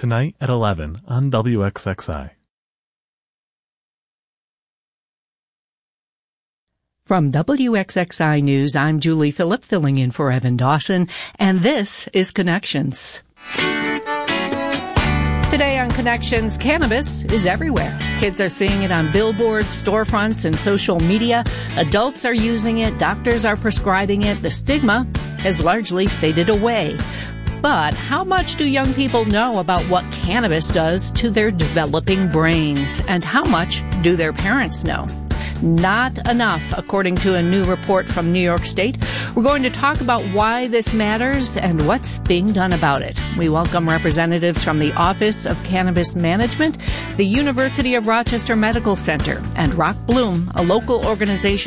tonight at 11 on WXXI. From WXXI News, I'm Julie Phillip, filling in for Evan Dawson, and this is Connections. Today on Connections, cannabis is everywhere. Kids are seeing it on billboards, storefronts, and social media. Adults are using it. Doctors are prescribing it. The stigma has largely faded away. But how much do young people know about what cannabis does to their developing brains? And how much do their parents know? Not enough, according to a new report from New York State. We're going to talk about why this matters and what's being done about it. We welcome representatives from the Office of Cannabis Management, the University of Rochester Medical Center, and Rock Bloom, a local organization